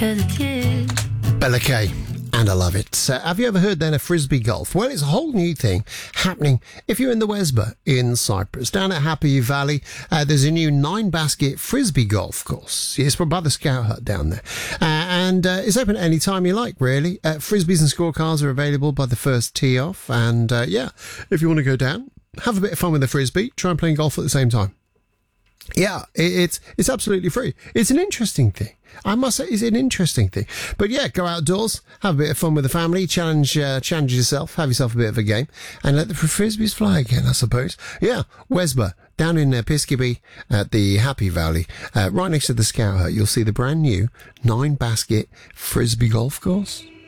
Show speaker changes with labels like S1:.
S1: 'cause it's you.
S2: Bella Kay, and I love it. Have you ever heard then of Frisbee Golf? Well, it's a whole new thing happening if you're in the Wesba in Cyprus. Down at Happy Valley, there's a new 9-basket Frisbee Golf course. It's by the Scout Hut down there. And it's open at any time you like, really. Frisbees and scorecards are available by the first tee off. And if you want to go down, have a bit of fun with the Frisbee, try and play golf at the same time. Yeah, it's absolutely free. It's an interesting thing. I must say, it's an interesting thing. But yeah, go outdoors, have a bit of fun with the family, challenge yourself, have yourself a bit of a game, and let the Frisbees fly again, I suppose. Yeah, Wesba, down in Pisceby at the Happy Valley, right next to the Scout Hut, you'll see the brand new 9-basket Frisbee golf course.